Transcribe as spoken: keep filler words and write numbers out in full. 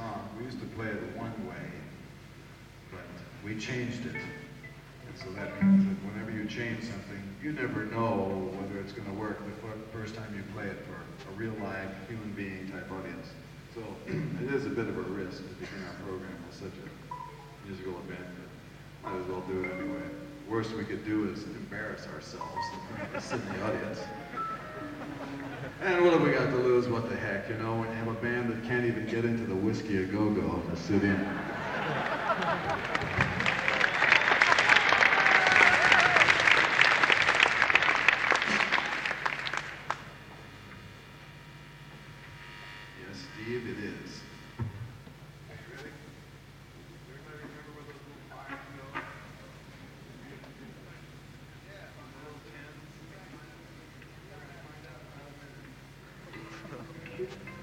song. We used to play it one way, but we changed it. And so that means that whenever you change something, you never know whether it's going to work the first time you play it for a real live human being type audience. So it is a bit of a risk to begin our program with such a musical event, but might as well do it anyway. Worst we could do is embarrass ourselves and sit in the audience. And what have we got to lose? What the heck, you know, when you have a band that can't even get into the Whiskey A Go-Go to sit in. Yes, Steve, it is. Are you ready? Does everybody remember where those little lines go? Yeah, on the little tins. We're going to find out.